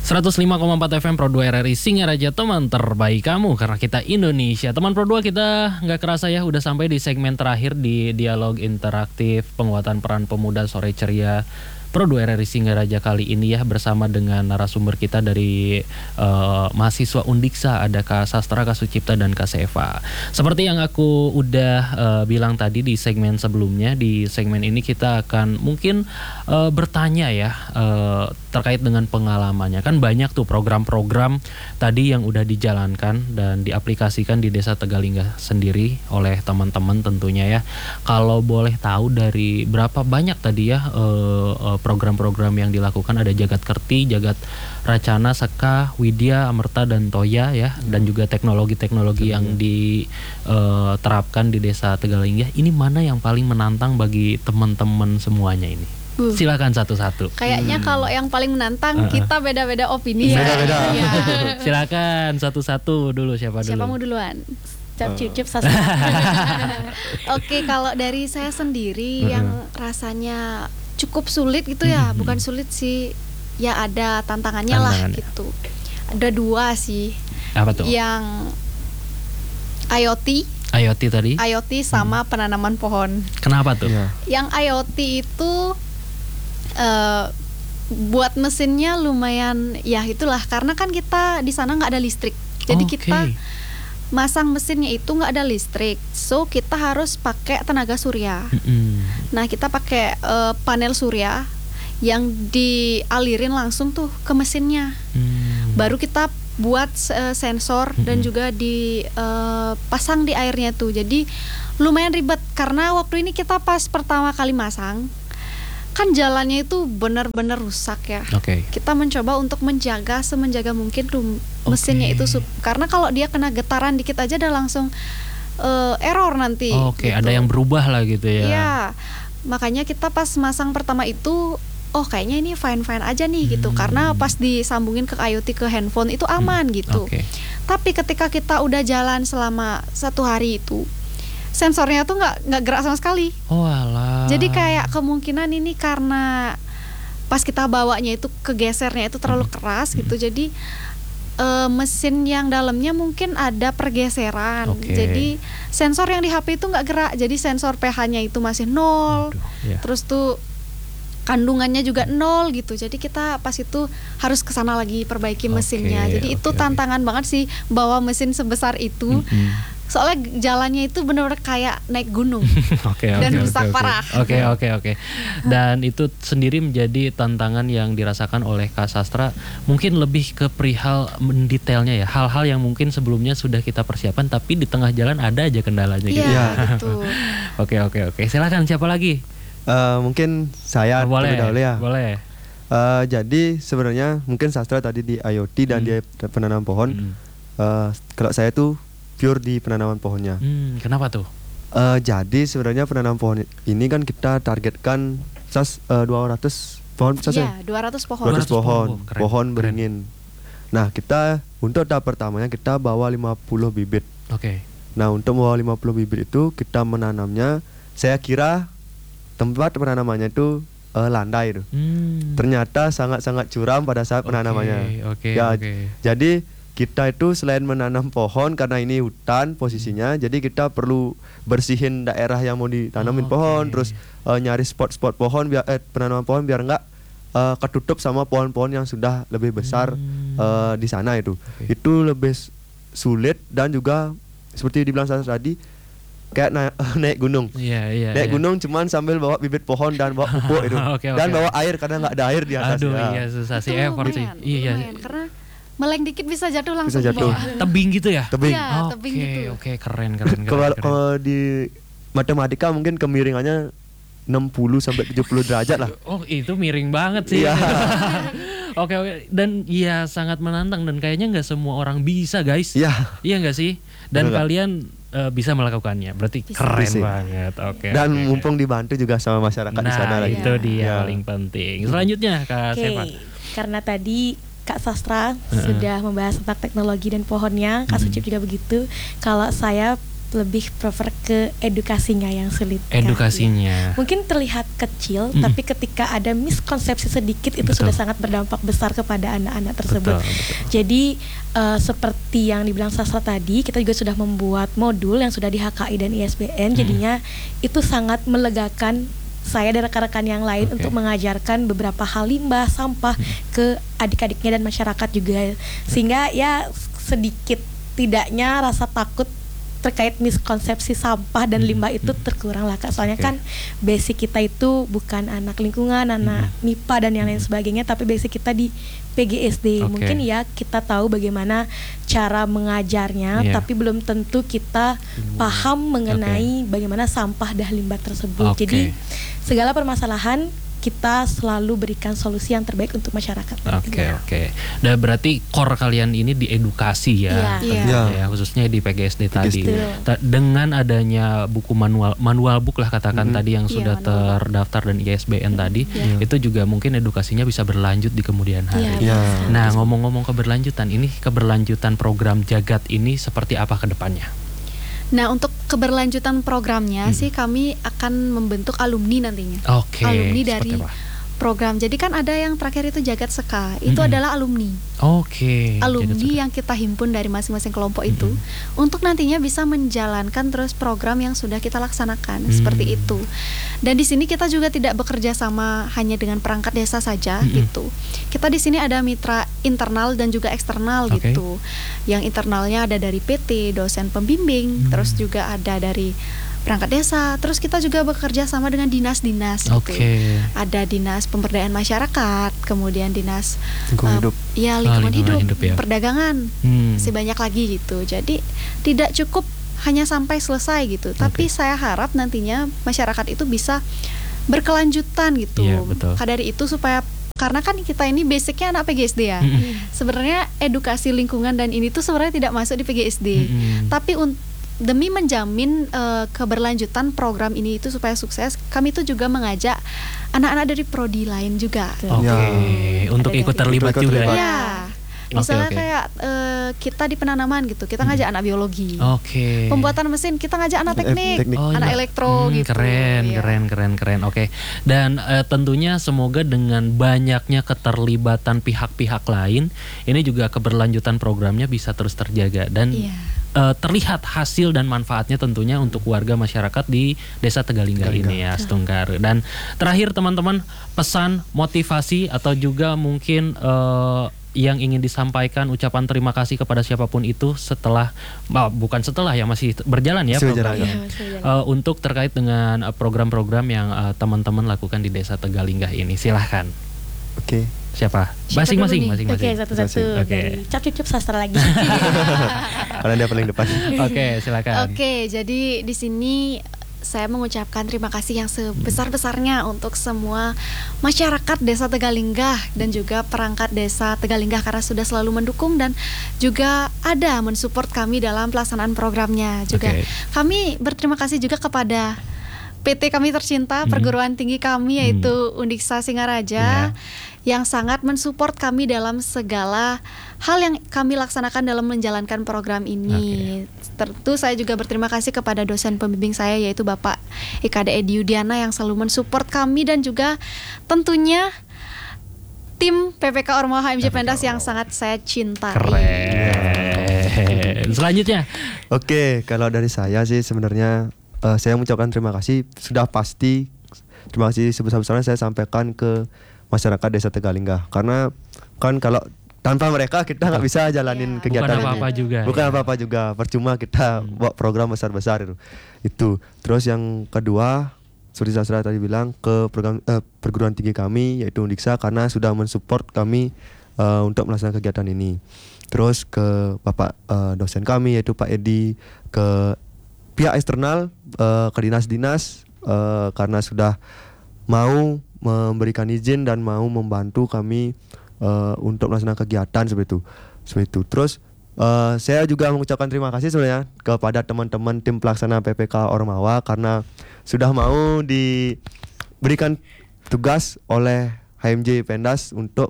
105,4 FM Pro 2 RRI Singaraja, teman terbaik kamu karena kita Indonesia. Teman Pro 2, kita nggak kerasa ya udah sampai di segmen terakhir di dialog interaktif penguatan peran pemuda sore ceria Pro 2 RRI Singaraja kali ini ya, bersama dengan narasumber kita dari mahasiswa Undiksa, ada Kak Sastra, Kak Sucipta, dan Kak Seva. Seperti yang aku udah bilang tadi di segmen sebelumnya, di segmen ini kita akan mungkin bertanya ya terkait dengan pengalamannya. Kan banyak tuh program-program tadi yang udah dijalankan dan diaplikasikan di Desa Tegalingga sendiri oleh teman-teman tentunya ya. Kalau boleh tahu dari berapa banyak tadi ya program-program yang dilakukan, ada Jagat Kerti, Jagat Racana, Seka, Widya, Amerta, dan Toya ya, dan juga teknologi-teknologi yang diterapkan di Desa Tegalingga. Ini mana yang paling menantang bagi teman-teman semuanya ini? Silakan satu-satu. Kayaknya kalau yang paling menantang kita beda-beda opini ya. Beda-beda. Ya. Silakan satu-satu dulu, siapa dulu? Siapa mau duluan? Cip Sastra. Oke, kalau dari saya sendiri yang rasanya cukup sulit gitu ya, bukan sulit sih, ya ada tantangannya lah gitu. Ada dua sih. Apa tuh? Yang IoT tadi? IoT sama penanaman pohon. Kenapa tuh? Yang IoT itu buat mesinnya lumayan ya itulah, karena kan kita di sana nggak ada listrik. Jadi kita masang mesinnya itu nggak ada listrik, so kita harus pakai tenaga surya. Nah, kita pakai panel surya yang dialirin langsung tuh ke mesinnya. Baru kita buat sensor dan juga dipasang di airnya tuh. Jadi lumayan ribet karena waktu ini kita pas pertama kali masang kan jalannya itu benar-benar rusak ya. Kita mencoba untuk menjaga semenjaga mungkin mesinnya itu karena kalau dia kena getaran dikit aja udah langsung error nanti. Gitu. Ada yang berubah lah gitu ya. Iya, makanya kita pas masang pertama itu, kayaknya ini fine-fine aja nih gitu, karena pas disambungin ke IoT ke handphone itu aman gitu. Tapi ketika kita udah jalan selama 1 hari itu, sensornya tuh nggak gerak sama sekali. Jadi kayak kemungkinan ini karena pas kita bawanya itu kegesernya itu terlalu keras gitu. Jadi mesin yang dalamnya mungkin ada pergeseran. Jadi sensor yang di HP itu nggak gerak. Jadi sensor pH-nya itu masih 0. Terus tuh kandungannya juga 0 gitu. Jadi kita pas itu harus kesana lagi perbaiki mesinnya. Jadi itu tantangan banget sih bawa mesin sebesar itu. Soalnya jalannya itu benar-benar kayak naik gunung. Dan rusak parah. Oke. Dan itu sendiri menjadi tantangan yang dirasakan oleh Kak Sastra. Mungkin lebih ke perihal mendetailnya ya. Hal-hal yang mungkin sebelumnya sudah kita persiapkan tapi di tengah jalan ada aja kendalanya gitu. Iya, betul. Oke. Silakan, siapa lagi? Mungkin saya boleh dahulu ya. Boleh. Jadi sebenarnya mungkin Sastra tadi di IoT dan dia penanam pohon. Kalau saya tuh pure di penanaman pohonnya. Kenapa tuh? Jadi sebenarnya penanam pohon ini kan kita targetkan 200 pohon. Iya, 200 pohon. 200 pohon. Keren. Pohon beringin. Nah, kita untuk tahap pertamanya kita bawa 50 bibit. Nah, untuk bawa 50 bibit itu kita menanamnya, saya kira tempat penanamannya itu landai itu. Ternyata sangat-sangat curam pada saat penanamannya. Jadi kita itu selain menanam pohon, karena ini hutan posisinya, jadi kita perlu bersihin daerah yang mau ditanamin pohon, terus nyari spot-spot pohon biar penanaman pohon biar enggak ketutup sama pohon-pohon yang sudah lebih besar di sana itu. Itu lebih sulit dan juga seperti dibilang saya tadi kayak naik gunung. Naik gunung cuman sambil bawa bibit pohon dan bawa pupuk itu. Dan bawa air karena enggak ada air di atas. Susah sih, effort sih. Karena meleng dikit bisa jatuh langsung. Tebing gitu ya? Tebing. Tebing gitu. Keren. Kalau di matematika mungkin kemiringannya 60 sampai 70 derajat lah. Itu miring banget sih. Oke. Dan iya sangat menantang dan kayaknya nggak semua orang bisa, guys. Iya nggak sih? Dan kalian bisa melakukannya. Berarti keren banget. Dan mumpung dibantu juga sama masyarakat di sana lagi. Itu dia paling penting. Selanjutnya Kak Seva. Karena tadi Kak Sastra sudah membahas tentang teknologi dan pohonnya, Kak Sucip juga begitu. Kalau saya lebih prefer ke edukasinya yang sulit. Edukasinya. Mungkin terlihat kecil, tapi ketika ada miskonsepsi sedikit itu sudah sangat berdampak besar kepada anak-anak tersebut. Betul. Jadi seperti yang dibilang Sastra tadi, kita juga sudah membuat modul yang sudah di HKI dan ISBN. Jadinya itu sangat melegakan saya dan rekan-rekan yang lain untuk mengajarkan beberapa hal limbah, sampah ke adik-adiknya dan masyarakat juga, sehingga ya sedikit tidaknya rasa takut terkait miskonsepsi sampah dan limbah itu terkurang lah Kak. Soalnya kan basic kita itu bukan anak lingkungan, anak MIPA dan yang lain sebagainya, tapi basic kita di PGSD. Mungkin ya kita tahu bagaimana cara mengajarnya, tapi belum tentu kita paham mengenai bagaimana sampah dan limbah tersebut. Jadi segala permasalahan kita selalu berikan solusi yang terbaik untuk masyarakat. Oke. Dan berarti core kalian ini di edukasi ya, ya khususnya di PGSD tadi. Dengan adanya buku manual book lah katakan tadi yang sudah terdaftar dan ISBN tadi, itu juga mungkin edukasinya bisa berlanjut di kemudian hari. Nah, ngomong-ngomong keberlanjutan, ini keberlanjutan program Jagat ini seperti apa ke depannya? Nah, untuk keberlanjutan programnya sih kami akan membentuk alumni nantinya. Alumni dari program. Jadi kan ada yang terakhir itu Jagat Seka, itu adalah alumni. Alumni yang kita himpun dari masing-masing kelompok itu untuk nantinya bisa menjalankan terus program yang sudah kita laksanakan seperti itu. Dan di sini kita juga tidak bekerja sama hanya dengan perangkat desa saja gitu. Kita di sini ada mitra internal dan juga eksternal gitu. Yang internalnya ada dari PT, dosen pembimbing, terus juga ada dari perangkat desa. Terus kita juga bekerja sama dengan dinas-dinas gitu. Ada dinas pemberdayaan masyarakat, kemudian dinas lingkungan hidup, perdagangan, masih banyak lagi gitu. Jadi tidak cukup hanya sampai selesai gitu, tapi saya harap nantinya masyarakat itu bisa berkelanjutan gitu. Dari itu supaya, karena kan kita ini basicnya anak PGSD ya. Sebenarnya edukasi lingkungan dan ini tuh sebenarnya tidak masuk di PGSD. Tapi demi menjamin keberlanjutan program ini itu supaya sukses, kami itu juga mengajak anak-anak dari prodi lain juga. Untuk ikut terlibat juga ya. Misalnya kayak kita di penanaman gitu, kita ngajak anak biologi. Pembuatan mesin kita ngajak anak teknik, anak elektro gitu. Keren. Dan tentunya semoga dengan banyaknya keterlibatan pihak-pihak lain, ini juga keberlanjutan programnya bisa terus terjaga dan terlihat hasil dan manfaatnya tentunya untuk warga masyarakat di Desa Tegalinggah ini ya, Stungkar. Dan terakhir teman-teman, pesan motivasi atau juga mungkin yang ingin disampaikan, ucapan terima kasih kepada siapapun itu setelah masih berjalan ya programnya, untuk terkait dengan program-program yang teman-teman lakukan di Desa Tegalinggah ini. Silahkan. Siapa? Masing-masing. Satu-satu. Cap cup sastra lagi. Karena dia paling depan. Silakan. Jadi di sini saya mengucapkan terima kasih yang sebesar-besarnya untuk semua masyarakat Desa Tegalinggah dan juga perangkat Desa Tegalinggah karena sudah selalu mendukung dan juga ada mensupport kami dalam pelaksanaan programnya. Juga kami berterima kasih juga kepada PT kami tercinta, perguruan tinggi kami yaitu Undiksa Singaraja yang sangat mensupport kami dalam segala hal yang kami laksanakan dalam menjalankan program ini. Tentu saya juga berterima kasih kepada dosen pembimbing saya yaitu Bapak IKD Edi Yudiana yang selalu mensupport kami dan juga tentunya tim PPK Ormawa HMJ Pendas yang sangat saya cintai. Selanjutnya. Kalau dari saya sih sebenarnya saya mengucapkan terima kasih, sudah pasti terima kasih sebesar-besarnya saya sampaikan ke masyarakat Desa Tegalinggah, karena kan kalau tanpa mereka kita nggak bisa jalanin kegiatan bukan apa-apa juga, percuma kita buat program besar-besar itu. Terus yang kedua, seperti Sastra tadi bilang, ke program perguruan tinggi kami yaitu Undiksa karena sudah mensupport kami untuk melaksanakan kegiatan ini. Terus ke Bapak dosen kami yaitu Pak Edi, ke pihak eksternal, ke dinas-dinas karena sudah mau memberikan izin dan mau membantu kami untuk melaksanakan kegiatan seperti itu. Terus saya juga mengucapkan terima kasih sebenarnya kepada teman-teman tim pelaksana PPK Ormawa karena sudah mau diberikan tugas oleh HMJ Pendas untuk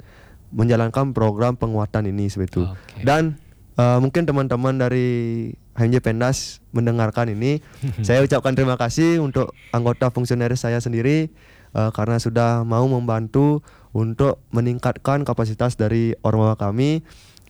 menjalankan program penguatan ini seperti itu. Dan mungkin teman-teman dari HMJ Pendas mendengarkan ini, saya ucapkan terima kasih untuk anggota fungsionaris saya sendiri karena sudah mau membantu untuk meningkatkan kapasitas dari Ormawa kami.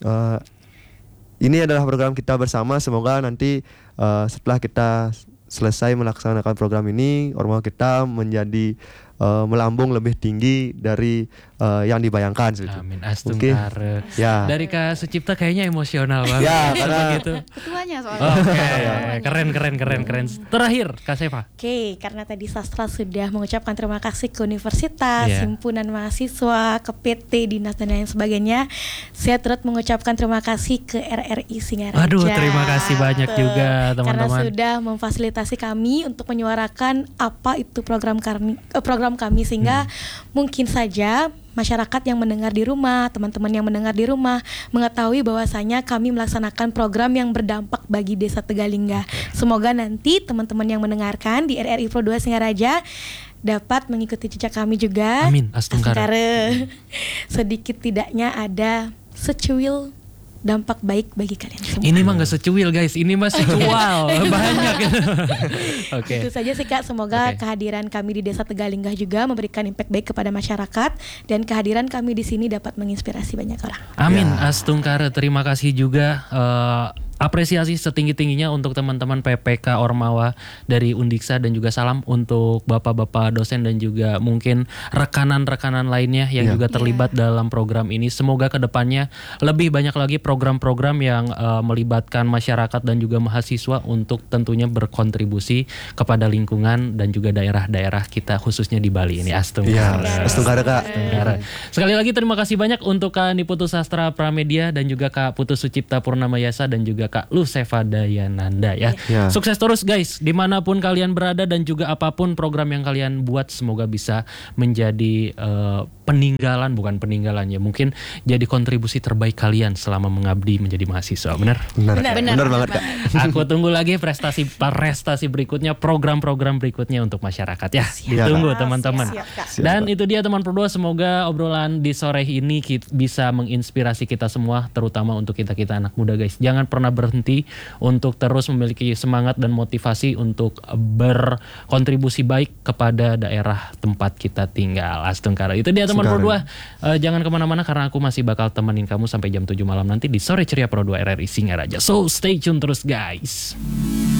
Ini adalah program kita bersama, semoga nanti setelah kita selesai melaksanakan program ini, Ormawa kita menjadi melambung lebih tinggi dari yang dibayangkan. Amin. Astungkare. Ya. Dari Kak Sucipta kayaknya emosional banget. Ya, karena gitu. Ketuanya soalnya. Keren. Terakhir Kak Seva. Oke, karena tadi Sastra sudah mengucapkan terima kasih ke universitas, himpunan mahasiswa, ke PT, dinas dan lain sebagainya, saya turut mengucapkan terima kasih ke RRI Singaraja. Aduh, terima kasih banyak juga teman-teman. Karena sudah memfasilitasi kami untuk menyuarakan apa itu program kami sehingga mungkin saja masyarakat yang mendengar di rumah, teman-teman yang mendengar di rumah mengetahui bahwasanya kami melaksanakan program yang berdampak bagi Desa Tegalingga. Semoga nanti teman-teman yang mendengarkan di RRI Pro 2 Singaraja dapat mengikuti jejak kami juga. Amin. Astungkare. Sedikit tidaknya ada secuil dampak baik bagi kalian semua. Ini mah gak secuil guys, ini mah secual banyak. Oke. Itu saja sih Kak, semoga kehadiran kami di Desa Tegalingga juga memberikan impact baik kepada masyarakat dan kehadiran kami di sini dapat menginspirasi banyak orang. Amin. Astungkare, terima kasih juga. Apresiasi setinggi-tingginya untuk teman-teman PPK Ormawa dari Undiksa dan juga salam untuk bapak-bapak dosen dan juga mungkin rekanan-rekanan lainnya yang juga terlibat dalam program ini. Semoga kedepannya lebih banyak lagi program-program yang melibatkan masyarakat dan juga mahasiswa untuk tentunya berkontribusi kepada lingkungan dan juga daerah-daerah kita khususnya di Bali ini. Astungkare. Astungkare Kak. Sekali lagi terima kasih banyak untuk Kak Niputu Sastra Pramedia dan juga Kak Putu Sucipta Purnamayasa dan juga Kak Luceva Dayananda ya. Sukses terus guys dimanapun kalian berada dan juga apapun program yang kalian buat, semoga bisa menjadi peninggalan, bukan peninggalan ya, mungkin jadi kontribusi terbaik kalian selama mengabdi menjadi mahasiswa. Benar banget Kak. Aku tunggu lagi prestasi berikutnya, program-program berikutnya untuk masyarakat ya. Ditunggu teman-teman. Dan itu dia teman Pro 2, semoga obrolan di sore ini bisa menginspirasi kita semua, terutama untuk kita anak muda guys. Jangan pernah berhenti untuk terus memiliki semangat dan motivasi untuk berkontribusi baik kepada daerah tempat kita tinggal. Astungkare. Itu dia teman Pro 2. Jangan kemana-mana karena aku masih bakal temenin kamu sampai jam 7 malam nanti di Sore Ceria Pro 2 RRI Singaraja. So stay tune terus guys.